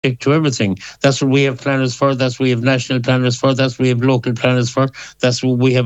to everything. That's what we have planners for. That's what we have national planners for. That's what we have local planners for. That's what we have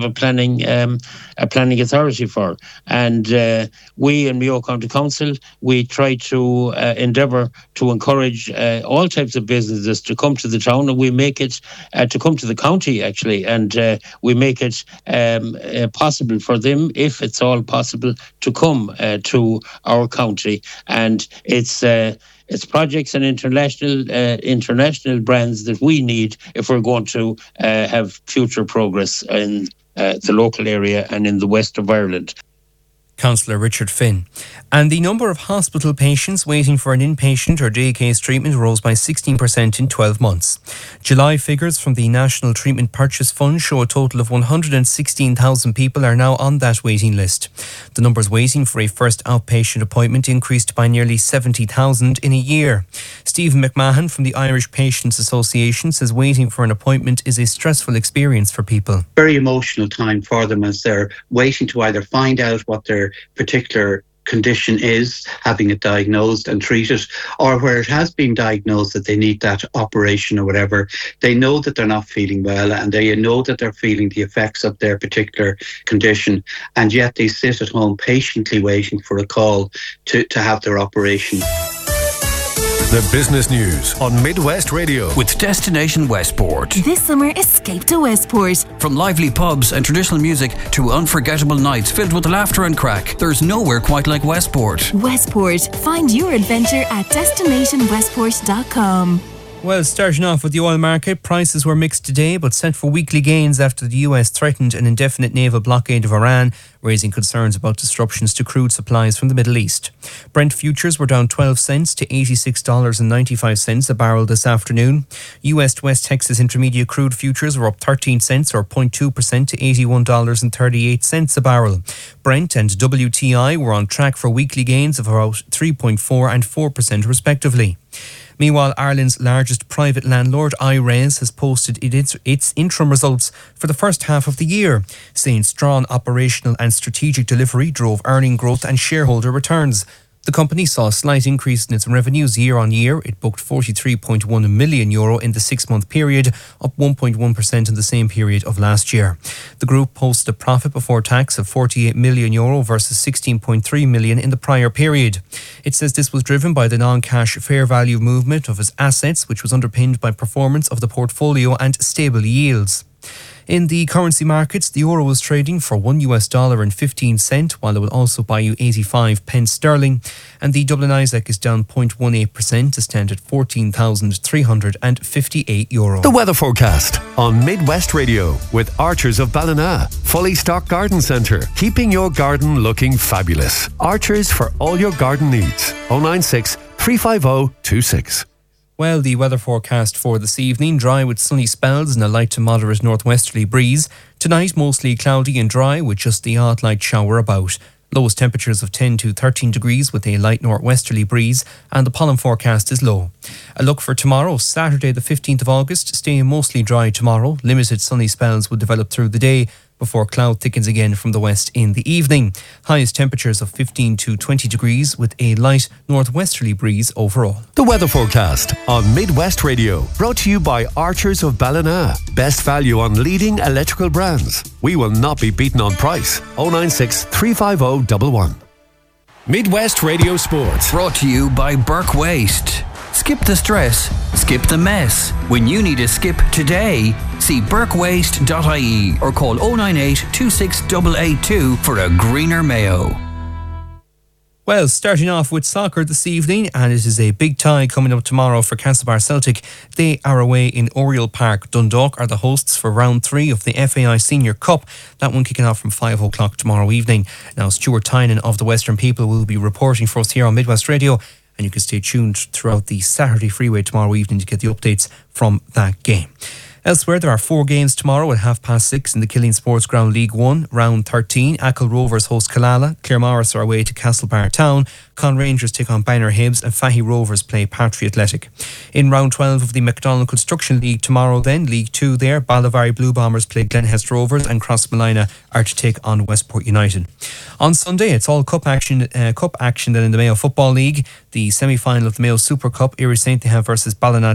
a planning authority for. And we in Mayo County Council, we try to endeavour to encourage all types of businesses to come to the town, and we make it to come to the county actually, and we make it possible for them, if it's all possible, to come to our county. And it's projects and international brands that we need if we're going to have future progress in the local area and in the west of Ireland. Councillor Richard Finn. And the number of hospital patients waiting for an inpatient or day case treatment rose by 16% in 12 months. July figures from the National Treatment Purchase Fund show a total of 116,000 people are now on that waiting list. The numbers waiting for a first outpatient appointment increased by nearly 70,000 in a year. Stephen McMahon from the Irish Patients Association says waiting for an appointment is a stressful experience for people. Very emotional time for them as they're waiting to either find out what their particular condition is, having it diagnosed and treated, or where it has been diagnosed that they need that operation or whatever. They know that they're not feeling well, and they know that they're feeling the effects of their particular condition, and yet they sit at home patiently waiting for a call to have their operation. The business news on Midwest Radio with Destination Westport. This summer, escape to Westport. From lively pubs and traditional music to unforgettable nights filled with laughter and crack, there's nowhere quite like Westport. Westport. Find your adventure at destinationwestport.com. Well, starting off with the oil market, prices were mixed today but set for weekly gains after the US threatened an indefinite naval blockade of Iran, raising concerns about disruptions to crude supplies from the Middle East. Brent futures were down 12 cents to $86.95 a barrel this afternoon. US West Texas Intermediate crude futures were up 13 cents or 0.2% to $81.38 a barrel. Brent and WTI were on track for weekly gains of about 3.4 and 4% respectively. Meanwhile, Ireland's largest private landlord, I-RES, has posted its interim results for the first half of the year, saying strong operational and strategic delivery drove earning growth and shareholder returns. The company saw a slight increase in its revenues year on year. It booked €43.1 million in the 6-month period, up 1.1% in the same period of last year. The group posted a profit before tax of €48 million versus €16.3 million in the prior period. It says this was driven by the non-cash fair value movement of its assets, which was underpinned by performance of the portfolio and stable yields. In the currency markets, the euro was trading for $1.15, while it will also buy you 85 pence sterling, and the Dublin Isaac is down 0.18% to stand at €14,358. The weather forecast on Midwest Radio with Archers of Ballina. Fully stocked garden centre, keeping your garden looking fabulous. Archers for all your garden needs. 096 350 26. Well, the weather forecast for this evening, dry with sunny spells and a light to moderate northwesterly breeze. Tonight, mostly cloudy and dry with just the odd light shower about. Lowest temperatures of 10 to 13 degrees with a light northwesterly breeze, and the pollen forecast is low. A look for tomorrow, Saturday the 15th of August, staying mostly dry tomorrow. Limited sunny spells will develop through the day before cloud thickens again from the west in the evening. Highest temperatures of 15 to 20 degrees with a light northwesterly breeze overall. The weather forecast on Midwest Radio, brought to you by Archers of Ballina. Best value on leading electrical brands. We will not be beaten on price. 096 350 11. Midwest Radio Sports. Brought to you by Burke Waste. Skip the stress, skip the mess. When you need a skip today, see burkewaste.ie or call 098 26882 for a greener Mayo. Well, starting off with soccer this evening, and it is a big tie coming up tomorrow for Castlebar Celtic. They are away in Oriel Park. Dundalk are the hosts for round 3 of the FAI Senior Cup. That one kicking off from 5 o'clock tomorrow evening. Now, Stuart Tynan of the Western People will be reporting for us here on Midwest Radio, and you can stay tuned throughout the Saturday Freeway tomorrow evening to get the updates from that game. Elsewhere, there are 4 games tomorrow at 6:30 in the Killeen Sports Ground League 1, Round 13. Achill Rovers host Killala, Claremorris are away to Castlebar Town, Con Rangers take on Banner Hibs and Fahy Rovers play Partry Athletic. In Round 12 of the McDonald Construction League tomorrow then, League 2 there, Ballivary Blue Bombers play Glenhest Rovers and Crossmolina are to take on Westport United. On Sunday, it's all cup action then in the Mayo Football League. The semi-final of the Mayo Super Cup, Erie St. Nehan versus Ballina